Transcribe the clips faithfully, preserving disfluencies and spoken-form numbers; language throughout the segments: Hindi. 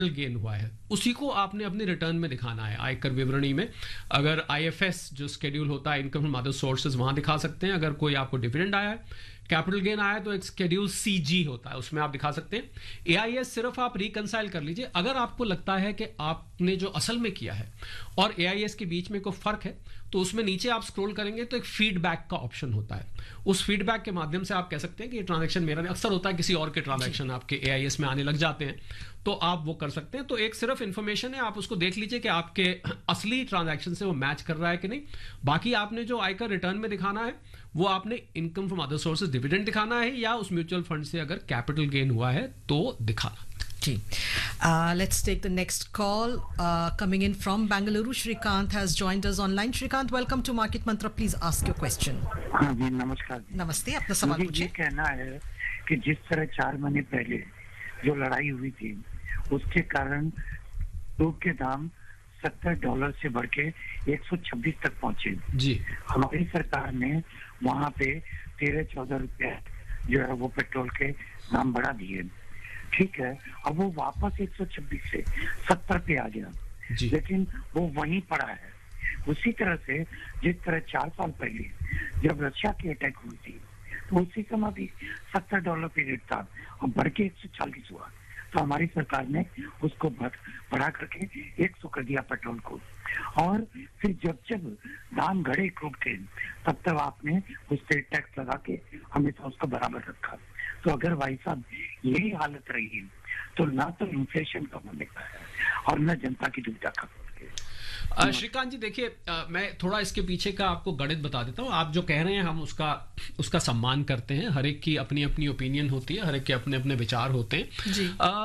गेन हुआ है उसी को आपने अपने रिटर्न में दिखाना है आयकर विवरणी में। अगर आईएफएस जो शेड्यूल होता है इनकम फ्रॉम अदर सोर्सेज वहां दिखा सकते हैं। अगर कोई आपको डिविडेंड आया है, कैपिटल गेन आया है, तो एक शेड्यूल सीजी होता है उसमें आप दिखा सकते हैं। एआईएस सिर्फ आप रिकंसाइल कर लीजिए। अगर आपको लगता है कि आपने जो असल में किया है और एआईएस के बीच में कोई फर्क है तो उसमें नीचे आप स्क्रॉल करेंगे तो एक फीडबैक का ऑप्शन होता है। उस फीडबैक के माध्यम से आप कह सकते हैं कि ये ट्रांजैक्शन मेरा नहीं, अक्सर होता है किसी और के ट्रांजैक्शन आपके एआईएस में आने लग जाते हैं, तो आप वो कर सकते हैं। तो एक सिर्फ इंफॉर्मेशन है, आप उसको देख लीजिए कि आपके असली ट्रांजैक्शन से वो मैच कर रहा है कि नहीं। बाकी आपने जो आयकर रिटर्न में दिखाना है वो आपने income from other sources dividend दिखाना है या उस म्यूचुअल फंड से अगर कैपिटल गेन हुआ है तो दिखाना। जी, uh, let's take the next call. Uh, coming in from Bangalore, Shrikant has joined us online. Shrikant, welcome to Market Mantra. Please ask your question. हाँ जी, नमस्कार। नमस्ते, अपना सवाल पूछिए। ये कहना है कि जिस तरह चार महीने पहले जो लड़ाई हुई थी उसके कारण क्रूड के दाम सत्तर डॉलर से बढ़ के एक सौ छब्बीस तक पहुंचे जी। हमारी सरकार ने वहां पे तेरह चौदह रुपए जो है वो पेट्रोल के दाम बढ़ा दिए, ठीक है। अब वो वापस एक सौ छब्बीस से सत्तर पे आ गया, लेकिन वो वहीं पड़ा है। उसी तरह से जिस तरह चार साल पहले जब रशिया की अटैक हुई थी तो उसी समय भी सत्तर डॉलर पे रेट था और बढ़ के एक सौ चालीस हुआ, तो हमारी सरकार ने उसको बढ़ा करके एक सौ कर दिया पेट्रोल को। और फिर जब जब दाम घड़े क्रूड के तब तक आपने उस पर टैक्स लगा के हमेशा उसको बराबर रखा। तो अगर भाई साहब यही हालत रही तो ना तो इन्फ्लेशन कम होने का है और ना जनता की दुविधा कम होने की। श्रीकांत जी देखिए, मैं थोड़ा इसके पीछे का आपको गणित बता देता हूँ। आप जो कह रहे हैं हम उसका उसका सम्मान करते हैं। हर एक की अपनी अपनी ओपिनियन होती है, हर एक के अपने अपने विचार होते हैं जी। आ,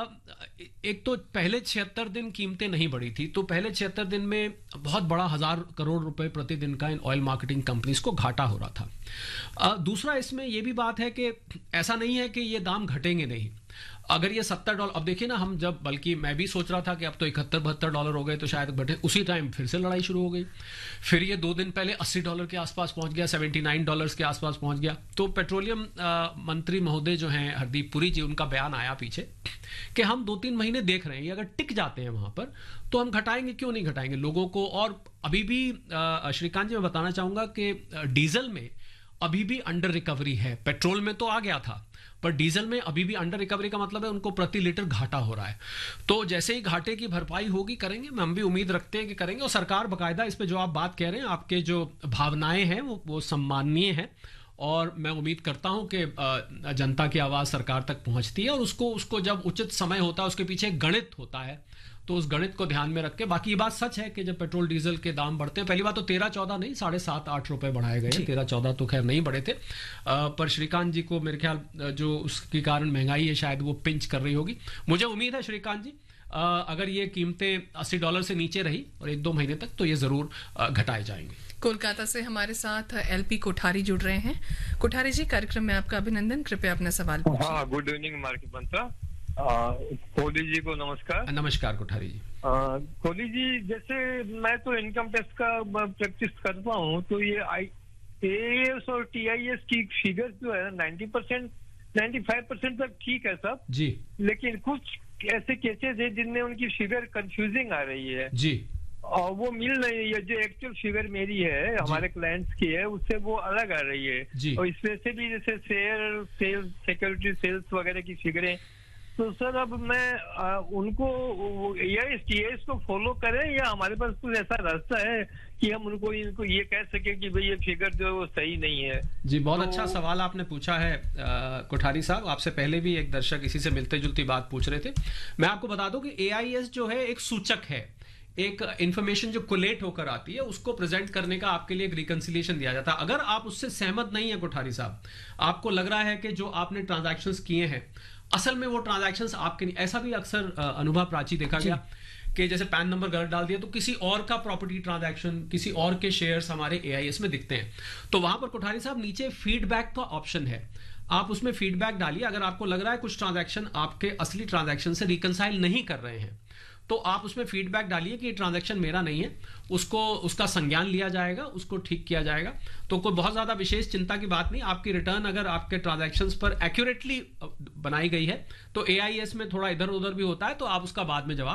एक तो पहले छिहत्तर दिन कीमतें नहीं बढ़ी थी, तो पहले छिहत्तर दिन में बहुत बड़ा हजार करोड़ रुपए प्रतिदिन का इन ऑयल मार्केटिंग कंपनीज को घाटा हो रहा था। आ, दूसरा इसमें यह भी बात है कि ऐसा नहीं है कि ये दाम घटेंगे नहीं। अगर ये सत्तर डॉलर, अब देखिए ना, हम जब, बल्कि मैं भी सोच रहा था कि अब तो इकहत्तर बहत्तर डॉलर हो गए तो शायद घटे, उसी टाइम फिर से लड़ाई शुरू हो गई। फिर ये दो दिन पहले अस्सी डॉलर के आसपास पहुंच गया, उन्यासी डॉलर्स के आसपास पहुंच गया। तो पेट्रोलियम मंत्री महोदय जो हैं हरदीप पुरी जी, उनका बयान आया पीछे कि हम दो तीन महीने देख रहे हैं, अगर टिक जाते हैं वहां पर तो हम घटाएंगे, क्यों नहीं घटाएंगे लोगों को। और अभी भी श्रीकांत जी मैं बताना चाहूंगा कि डीजल में अभी भी अंडर रिकवरी है। पेट्रोल में तो आ गया था पर डीजल में अभी भी अंडर रिकवरी का मतलब है उनको प्रति लीटर घाटा हो रहा है। तो जैसे ही घाटे की भरपाई होगी करेंगे, हम भी उम्मीद रखते हैं कि करेंगे। और सरकार बकायदा इस पे जो आप बात कह रहे हैं, आपके जो भावनाएं हैं वो वो सम्माननीय है और मैं उम्मीद करता हूं कि जनता की आवाज सरकार तक पहुंचती है और उसको उसको जब उचित समय होता है उसके पीछे गणित होता है, तो उस गणित को ध्यान में रख के। बाकी ये बात सच है कि जब पेट्रोल डीजल के दाम बढ़ते हैं, पहली बात तो तेरह चौदह नहीं, साढ़े सात आठ रुपए बढ़ाए गए, तेरह चौदह तो खैर नहीं बढ़े थे। आ, पर श्रीकांत जी को मेरे ख्याल जो उसके कारण महंगाई है शायद वो पिंच कर रही होगी। मुझे उम्मीद है श्रीकांत जी, आ, अगर ये कीमतें अस्सी डॉलर से नीचे रही और एक दो महीने तक तो ये जरूर घटाए जाएंगे। कोलकाता से हमारे साथ एलपी कोठारी जुड़ रहे हैं। कोठारी जी, कार्यक्रम में आपका अभिनंदन। कृपया अपना सवाल पूछिए। हाँ, गुड इवनिंग मार्केट मंत्रा। कोहली जी को नमस्कार। नमस्कार कोठारी जी। कोहली जी, जैसे मैं तो इनकम टैक्स का प्रैक्टिस करता हूँ, तो ये आई एएस और टीआईएस की फिगर्स जो है ninety percent ninety five percent तक ठीक है सब जी, लेकिन कुछ ऐसे केसेस है जिनमें उनकी फिगर कंफ्यूजिंग आ रही है जी, और वो मिल नहीं है। जो एक्चुअल फिगर मेरी है, हमारे क्लाइंट्स की है, उससे वो अलग आ रही है जी। और स्पेशली जैसे शेयर सेल्स, सिक्योरिटी सेल्स वगैरह की फिगरें। तो सर अब मैं आ, उनको या इस टीएस को फॉलो करें या हमारे पास कुछ ऐसा रास्ता है कि हम उनको इनको ये कह सके कि भाई ये फिगर जो है वो सही नहीं है। जी, बहुत तो, अच्छा सवाल आपने पूछा है कोठारी साहब। आपसे पहले भी एक दर्शक इसी से मिलते जुलती बात पूछ रहे थे। मैं आपको बता दूं कि एआईएस जो है एक सूचक है, एक इंफॉर्मेशन जो कोलेट होकर आती है उसको प्रेजेंट करने का आपके लिए एक रिकंसिलिएशन दिया जाता है। अगर आप उससे सहमत नहीं है कोठारी साहब, आपको लग रहा है कि जो आपने ट्रांजैक्शंस किए हैं असल में वो ट्रांजैक्शंस आपके नहीं, ऐसा भी अक्सर अनुभव प्राची देखा गया कि जैसे पैन नंबर गलत डाल दिया तो किसी और का प्रॉपर्टी ट्रांजैक्शन, किसी और के शेयर्स हमारे एआईएस में दिखते हैं। तो वहां पर कोठारी साहब नीचे फीडबैक का ऑप्शन है, आप उसमें फीडबैक डालिए। अगर आपको लग रहा है कुछ ट्रांजैक्शन आपके असली ट्रांजैक्शन से रिकंसाइल नहीं कर रहे हैं तो आप उसमें फीडबैक डालिए कि ये ट्रांजैक्शन मेरा नहीं है, उसको उसका संज्ञान लिया जाएगा, उसको ठीक किया जाएगा। तो कोई बहुत ज़्यादा विशेष चिंता की बात नहीं। आपकी रिटर्न अगर आपके ट्रांजैक्शंस पर एक्यूरेटली बनाई गई है तो ए आई एस में थोड़ा इधर उधर भी होता है, तो आप उसका बाद में जवाब